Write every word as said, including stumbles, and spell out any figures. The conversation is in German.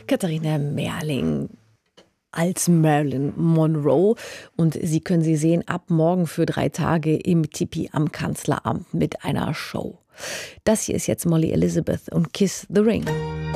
Katharina Merling als Marilyn Monroe. Und Sie können sie sehen ab morgen für drei Tage im Tipi am Kanzleramt mit einer Show. Das hier ist jetzt Molly Elizabeth und Kiss the Ring.